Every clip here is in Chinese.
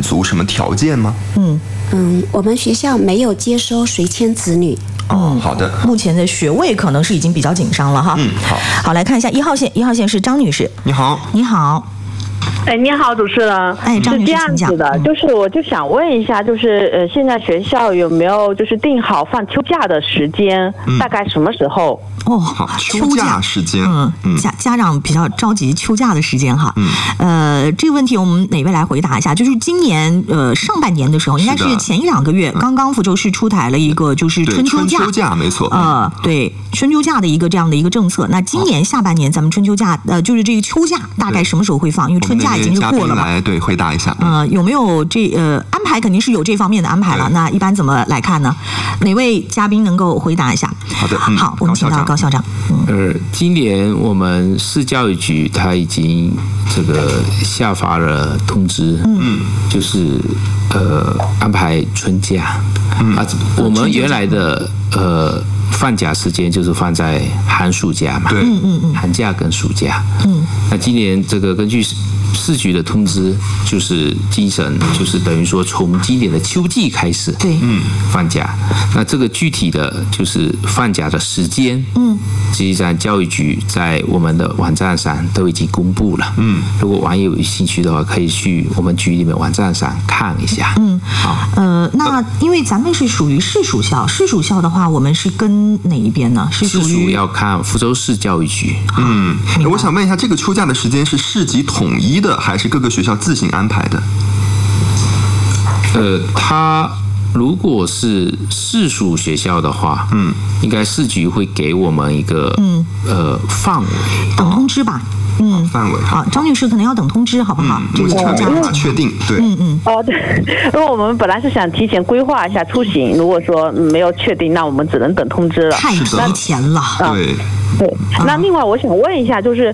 足什么条件吗？ 我们学校没有接收随迁子女。 好的。 目前的学位可能是已经比较紧张了哈。好，来看一下1号线，1号线是张女士。 你好。 你好。 你好，主持人。 张女士， 是这样子的，就是我就想问一下，就是现在学校有没有就是定好放秋假的时间，大概什么时候？ 好，秋假时间。 家长比较着急秋假的时间哈。这个问题我们哪位来回答一下？就是今年上半年的时候，应该是前1-2个月，刚刚福州市出台了一个就是春秋假。 春秋假没错。 对，春秋假的一个这样的一个政策。那今年下半年咱们春秋假就是这个秋假大概什么时候会放？因为春假已经是过了嘛。 来回答一下。 有没有安排？肯定是有这方面的安排了。那一般怎么来看呢？哪位嘉宾能够回答一下？ 好的。 好，我们请到高校长。 今年我们市教育局他已经这个下发了通知，就是安排春假。我们原来的放假时间就是放在寒暑假嘛，寒假跟暑假。那今年这个根据市局的通知，就是精神就是等于说从今年的秋季开始，放假。那这个具体的就是放假的时间，实际上教育局在我们的网站上都已经公布了。如果网友有兴趣的话，可以去我们局里面网站上看一下。 那因为咱们是属于市属校，市属校的话，我们是跟哪一边呢？是属于要看福州市教育局。 我想问一下，这个秋假的时间是市级统一的，还是各个学校自行安排的？ 它如果是市属学校的话，应该市局会给我们一个范围， 等通知吧。 范围。 好，张女士可能要等通知，好不好？这个没办法确定。对。 对，因为我们本来是想提前规划一下出行，如果说没有确定，那我们只能等通知了。 太提前了。 对，那另外我想问一下，就是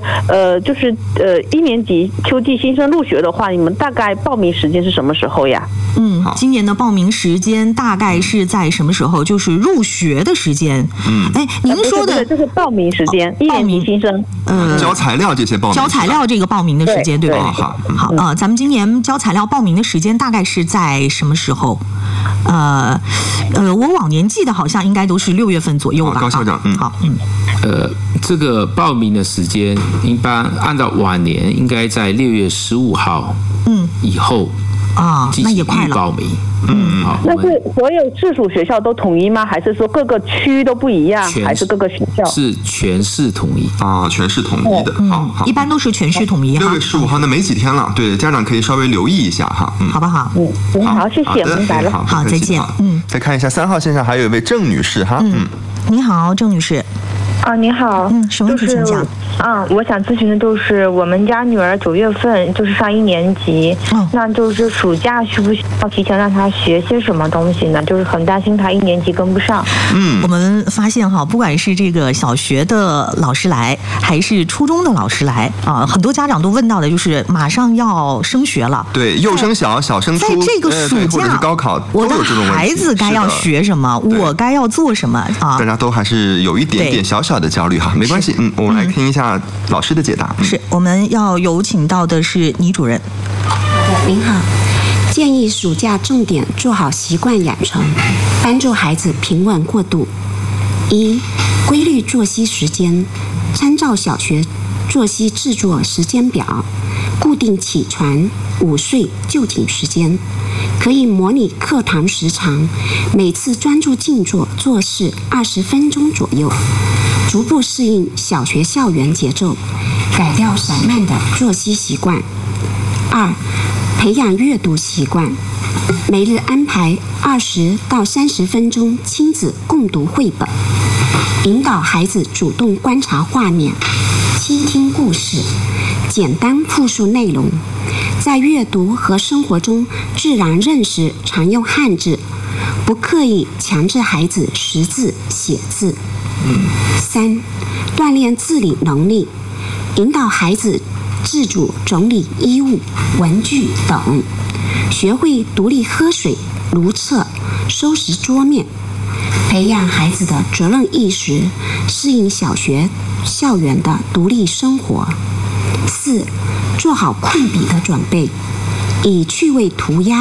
1年级秋季新生入学的话，你们大概报名时间是什么时候呀？ 今年的报名时间大概是在什么时候？就是入学的时间。您说的这是报名时间，1年级新生。 交材料这些报名。 交材料这个报名的时间，对吧？好，咱们今年交材料报名的时间大概是在什么时候？我往年记得好像应该都是6月份左右吧。 高校长。 好。 这个报名的时间一般按照往年应该在6月15号以后那也快了。 报名。 那是所有市属学校都统一吗？还是说各个区都不一样？还是各个学校？ 是全市统一全市统一的。好， 一般都是全市统一。 6月15号，那没几天了，对，家长可以稍微留意一下哈。 好不好？ 好，谢谢，明白了。 好，再见。 再看一下3号线上还有一位郑女士哈。 你好，郑女士。 你好。 什么问题请讲？ 我想咨询的就是我们家女儿9月份就是上1年级，那就是暑假需不需要提前让她学些什么东西呢？就是很担心她1年级跟不上。 我们发现不管是这个小学的老师来，还是初中的老师来很多家长都问到的就是马上要升学了。 对，幼升小，小升初， 在这个暑假或者是高考， 我的孩子该要学什么，我该要做什么大家都还是有一点点小小的焦虑哈，没关系。我们来听一下老师的解答。 是我们要有请到的是倪主任。 好的，您好。建议暑假重点做好习惯养成，帮助孩子平稳过渡。1. 规律作息时间，参照小学作息制作时间表，固定起床、午睡就寝时间，可以模拟课堂时长，每次专注静坐做事20分钟左右，逐步适应小学校园节奏，改掉散漫的作息习惯。2. 培养阅读习惯，每日安排20到30分钟亲子共读绘本，引导孩子主动观察画面，倾听故事，简单复述内容，在阅读和生活中自然认识常用汉字，不刻意强制孩子识字写字。3. 锻炼自理能力，引导孩子自主整理衣物、文具等，学会独立喝水、如厕、收拾桌面，培养孩子的责任意识，适应小学校园的独立生活。4. 做好控笔的准备，以趣味涂鸦